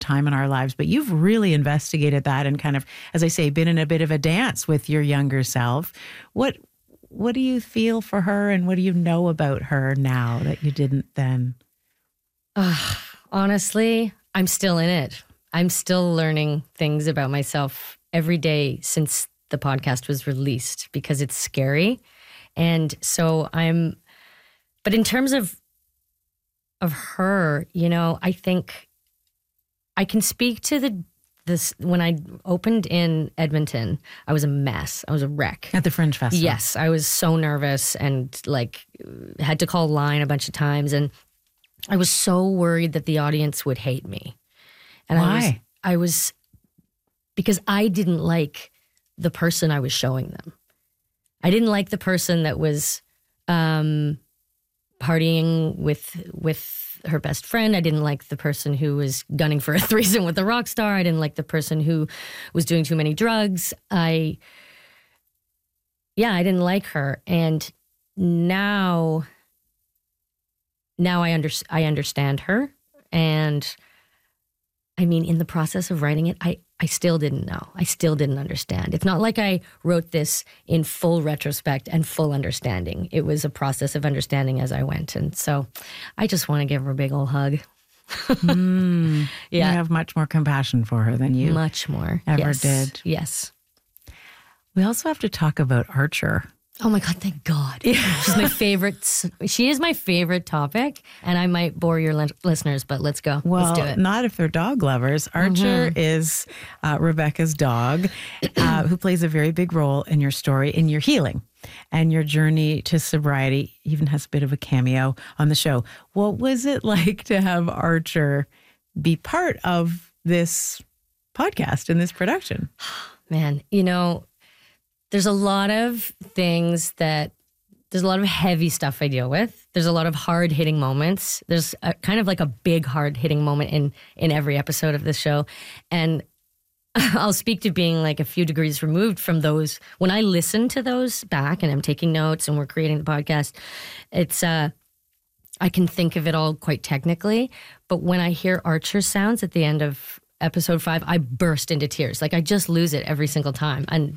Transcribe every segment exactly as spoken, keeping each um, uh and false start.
time in our lives, but you've really investigated that and kind of, as I say, been in a bit of a dance with your younger self. What what do you feel for her, and what do you know about her now that you didn't then? Uh, honestly, I'm still in it. I'm still learning things about myself every day since the podcast was released, because it's scary. And so I'm, but in terms of of her, you know, I think I can speak to the this when I opened in Edmonton, I was a mess. I was a wreck. At the Fringe Festival. Yes, I was so nervous and like had to call line a bunch of times, and I was so worried that the audience would hate me. And Why? I was I was because I didn't like the person I was showing them. I didn't like the person that was um, partying with with her best friend. I didn't like the person who was gunning for a threesome with a rock star. I didn't like the person who was doing too many drugs. I, yeah, I didn't like her. And now, now I under, I understand her. And I mean, in the process of writing it, I, I still didn't know. I still didn't understand. It's not like I wrote this in full retrospect and full understanding. It was a process of understanding as I went. And so I just want to give her a big old hug. mm, yeah. You have much more compassion for her than you much more ever yes. did. Yes. We also have to talk about Archer. Oh my God, thank God. She's my favorite. She is my favorite topic, and I might bore your li- listeners, but let's go. Well, let's do it. Not if they're dog lovers. Archer Mm-hmm. is uh, Rebecca's dog, uh, who plays a very big role in your story, in your healing and your journey to sobriety. Even has a bit of a cameo on the show. What was it like to have Archer be part of this podcast and this production? Man, you know, there's a lot of things that, there's a lot of heavy stuff I deal with. There's a lot of hard-hitting moments. There's a, kind of like a big hard-hitting moment in, in every episode of this show. And I'll speak to being like a few degrees removed from those. When I listen to those back and I'm taking notes and we're creating the podcast, it's, uh, I can think of it all quite technically. But when I hear Archer sounds at the end of episode five, I burst into tears. Like I just lose it every single time. And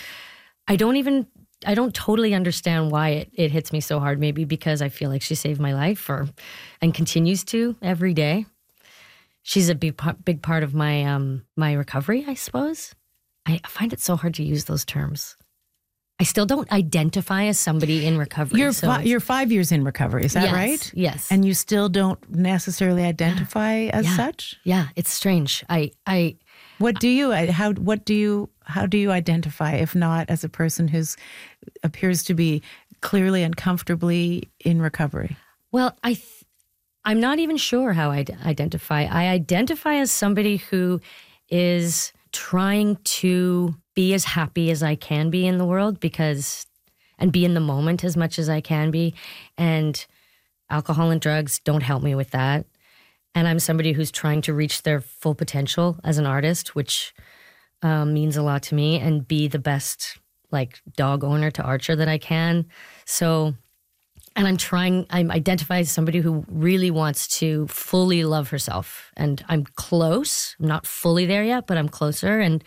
I don't even, I don't totally understand why it, it hits me so hard. Maybe because I feel like she saved my life or, and continues to every day. She's a big, big part of my, um, my recovery, I suppose. I find it so hard to use those terms. I still don't identify as somebody in recovery. You're, so fi- you're five years in recovery, is that yes, right? Yes. And you still don't necessarily identify as yeah. such? Yeah, it's strange. I, I, What do you, how, what do you, how do you identify, if not as a person who's appears to be clearly and comfortably in recovery? Well, I, th- I'm not even sure how I d- identify. I identify as somebody who is trying to be as happy as I can be in the world because, and be in the moment as much as I can be. And alcohol and drugs don't help me with that. And I'm somebody who's trying to reach their full potential as an artist, which um, means a lot to me, and be the best like dog owner to Archer that I can. So, and I'm trying, I'm identified as somebody who really wants to fully love herself. And I'm close. I'm not fully there yet, but I'm closer. And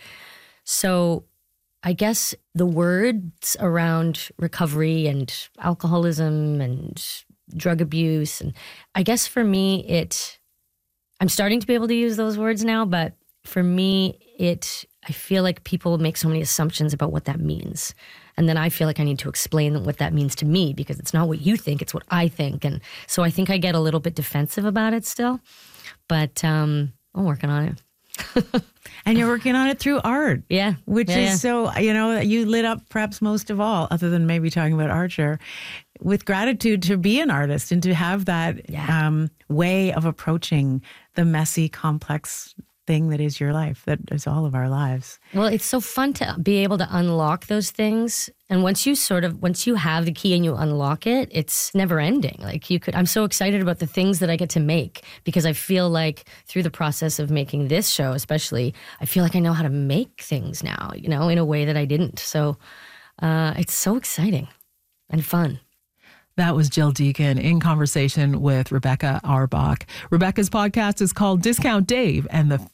so I guess the words around recovery and alcoholism and drug abuse, and I guess for me, it, I'm starting to be able to use those words now, but for me, it, I feel like people make so many assumptions about what that means. And then I feel like I need to explain what that means to me because it's not what you think, it's what I think. And so I think I get a little bit defensive about it still, but um, I'm working on it. And you're working on it through art. Yeah. Which yeah, is yeah. so, you know, you lit up perhaps most of all, other than maybe talking about Archer, with gratitude to be an artist and to have that Yeah. um, way of approaching the messy, complex thing that is your life, that is all of our lives. Well, it's so fun to be able to unlock those things. And once you sort of, once you have the key and you unlock it, it's never ending. Like you could, I'm so excited about the things that I get to make because I feel like through the process of making this show, especially, I feel like I know how to make things now, you know, in a way that I didn't. So uh, it's so exciting and fun. That was Jill Deacon in conversation with Rebecca Auerbach. Rebecca's podcast is called Discount Dave, and the